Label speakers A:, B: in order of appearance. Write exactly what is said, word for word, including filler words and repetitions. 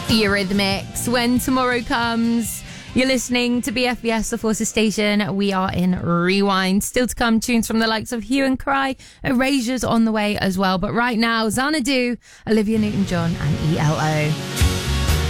A: Eurythmics. When Tomorrow Comes. You're listening to B F B S, the Forces Station. We are in Rewind. Still to come, tunes from the likes of Hue and Cry. Erasure's on the way as well. But right now, Xanadu, Olivia Newton-John and E L O.